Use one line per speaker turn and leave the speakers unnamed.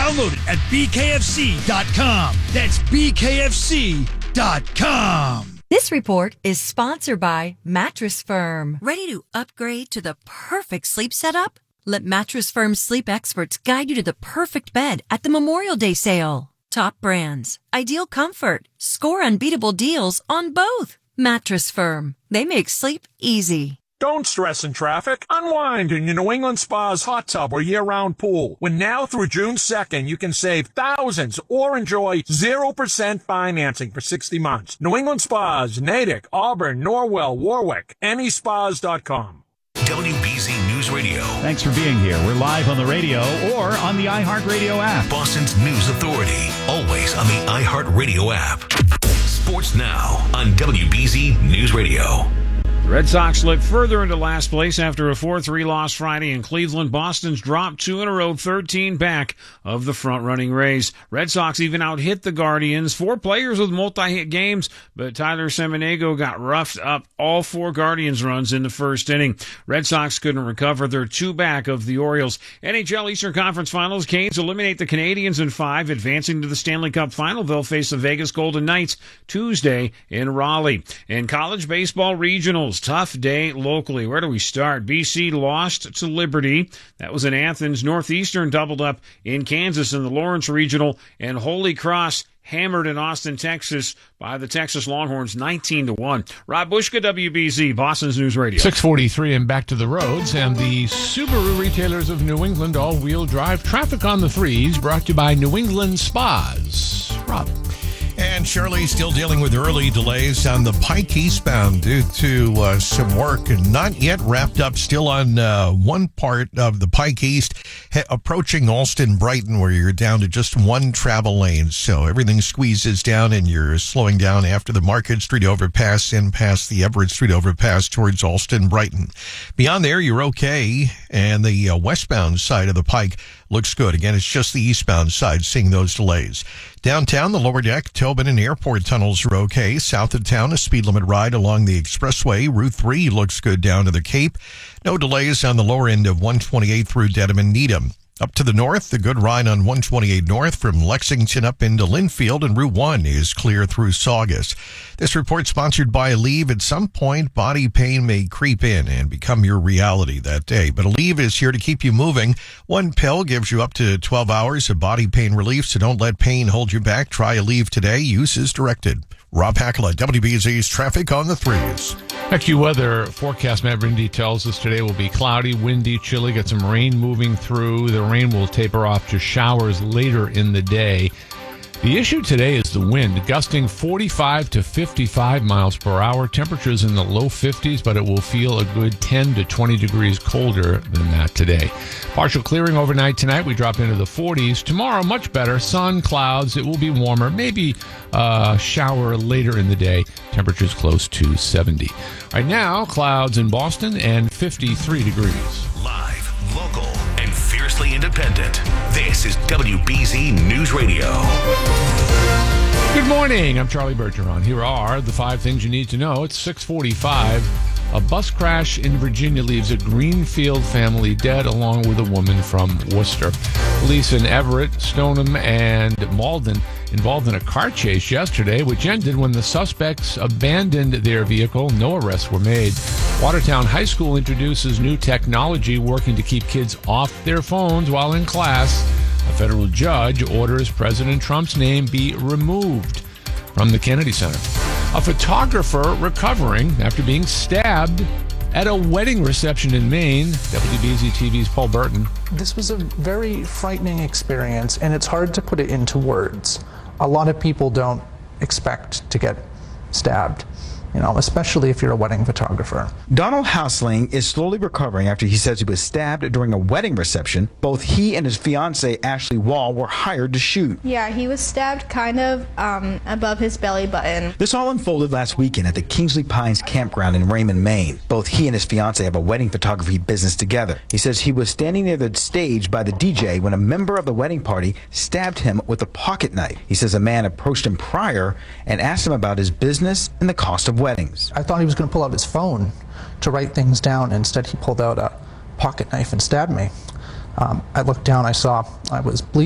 Download it at bkfc.com. That's bkfc.com.
This report is sponsored by Mattress Firm. Ready to upgrade to the perfect sleep setup? Let Mattress Firm's sleep experts guide you to the perfect bed at the Memorial Day sale. Top brands, ideal comfort, score unbeatable deals on both. Mattress Firm. They make sleep easy.
Don't stress in traffic. Unwind in your New England Spa's hot tub or year-round pool. When now through June 2nd, you can save thousands or enjoy 0% financing for 60 months. New England Spas, Natick, Auburn, Norwell, Warwick, anyspas.com.
WBZ News Radio.
Thanks for being here. We're live on the radio or on the iHeartRadio app.
Boston's News Authority. Always on the iHeartRadio app. Sports now on WBZ News Radio.
The Red Sox slipped further into last place after a 4-3 loss Friday in Cleveland. Boston's dropped 2 in a row, 13 back of the front-running Rays. Red Sox even out-hit the Guardians. 4 players with multi-hit games, but Tyler Semenigo got roughed up all 4 Guardians runs in the first inning. Red Sox couldn't recover. They're 2 back of the Orioles. NHL Eastern Conference Finals. Canes eliminate the Canadiens in 5, advancing to the Stanley Cup Final. They'll face the Vegas Golden Knights Tuesday in Raleigh. In college baseball regionals, tough day locally. Where do we start? BC lost to Liberty. That was in Athens. Northeastern doubled up in Kansas in the Lawrence Regional. And Holy Cross hammered in Austin, Texas by the Texas Longhorns 19-1. Rob Bushka, WBZ, Boston's News Radio.
6:43 and back to the roads. And the Subaru retailers of New England all-wheel drive traffic on the threes brought to you by New England Spas. Rob.
And Shirley still dealing with early delays on the Pike eastbound due to some work and not yet wrapped up. Still on one part of the Pike East, approaching Alston Brighton, where you're down to just one travel lane. So everything squeezes down and you're slowing down after the Market Street overpass and past the Everett Street overpass towards Alston Brighton. Beyond there, you're okay. And the westbound side of the Pike looks good. Again, it's just the eastbound side seeing those delays. Downtown, the lower deck, Tobin and Airport tunnels are okay. South of town, a speed limit ride along the expressway. Route 3 looks good down to the Cape. No delays on the lower end of 128 through Dedham and Needham. Up to the north, the good ride on 128 north from Lexington up into Linfield, and Route 1 is clear through Saugus. This report sponsored by Aleve. At some point, body pain may creep in and become your reality that day. But Aleve is here to keep you moving. One pill gives you up to 12 hours of body pain relief, so don't let pain hold you back. Try Aleve today. Use is directed. Rob Hackler, WBZ's Traffic on the Threes.
AccuWeather forecast Matt Brindi tells us today will be cloudy, windy, chilly, got some rain moving through. The rain will taper off to showers later in the day. The issue today is the wind, gusting 45 to 55 miles per hour. Temperatures in the low 50s, but it will feel a good 10 to 20 degrees colder than that today. Partial clearing overnight tonight. We drop into the 40s. Tomorrow, much better. Sun, clouds. It will be warmer. Maybe a shower later in the day. Temperatures close to 70. Right now, clouds in Boston and 53 degrees.
Live, local, and fiercely independent. This is WBZ News Radio.
Good morning. I'm Charlie Bergeron. Here are the 5 things you need to know. It's 6:45. A bus crash in Virginia leaves a Greenfield family dead along with a woman from Worcester. Police in Everett, Stoneham, and Malden involved in a car chase yesterday, which ended when the suspects abandoned their vehicle. No arrests were made. Watertown High School introduces new technology working to keep kids off their phones while in class. A federal judge orders President Trump's name be removed from the Kennedy Center. A photographer recovering after being stabbed at a wedding reception in Maine. WBZ TV's Paul Burton.
This was a very frightening experience, and it's hard to put it into words. A lot of people don't expect to get stabbed, especially if you're a wedding photographer.
Donald Hausling is slowly recovering after he says he was stabbed during a wedding reception. Both he and his fiancée, Ashley Wall, were hired to shoot.
Yeah, he was stabbed kind of above his belly button.
This all unfolded last weekend at the Kingsley Pines campground in Raymond, Maine. Both he and his fiancée have a wedding photography business together. He says he was standing near the stage by the DJ when a member of the wedding party stabbed him with a pocket knife. He says a man approached him prior and asked him about his business and the cost of weddings.
I thought he was going to pull out his phone to write things down. Instead, he pulled out a pocket knife and stabbed me. I looked down, I saw I was bleeding.